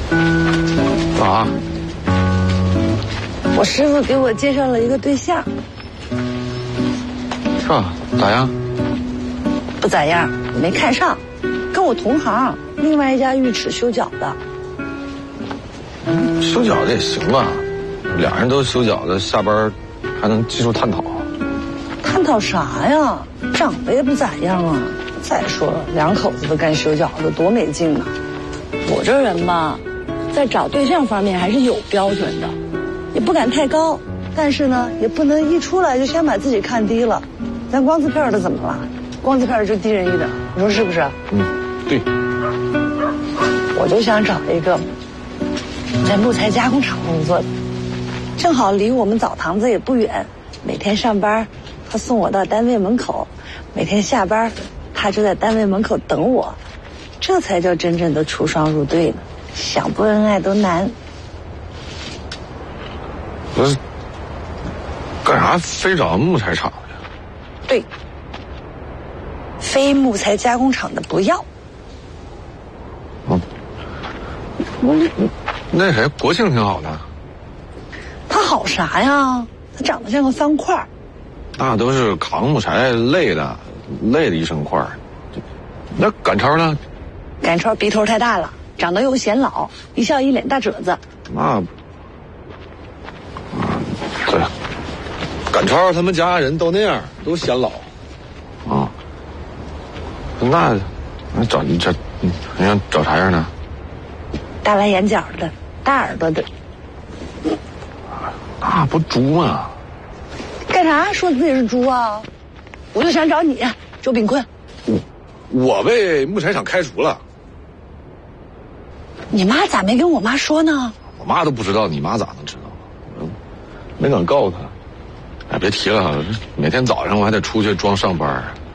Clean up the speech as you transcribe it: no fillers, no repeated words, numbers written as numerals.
啊？ 我师傅给我介绍了一个对象。 是吧？咋样？ 不咋样，没看上，跟我同行，另外一家浴池修脚的。 修脚的也行吧，俩人都修脚的，下班还能技术探讨。 探讨啥呀？长得也不咋样啊。再说了，两口子都干修脚的，多没劲啊！我这人吧，在找对象方面还是有标准的，也不敢太高，但是呢，也不能一出来就先把自己看低了。咱光字片的怎么了？光字片就低人一等，你说是不是？ 对。 我就想找一个在木材加工厂工作的，正好离我们澡堂子也不远，每天上班他送我到单位门口，每天下班他就在单位门口等我，这才叫真正的出双入对呢。想不恩爱都难。 不是，干啥非找木材厂？ 对，非木材加工厂的不要。 那谁，国庆挺好的。 他好啥呀？他长得像个方块。 那都是扛木材累的一身块。那赶超呢？ 赶超鼻头太大了，长得又显老，一笑一脸大褶子。 那，对，赶超他们家人都那样，都显老。啊，那找你这，你想找啥样呢？ 大蓝眼角的，大耳朵的。 那不猪吗？ 干啥说自己是猪啊？我就想找你，周炳坤。 我被木材厂开除了。 你妈咋没跟我妈说呢？ 我妈都不知道，你妈咋能知道？没敢告诉她。哎，别提了，每天早上我还得出去装上班。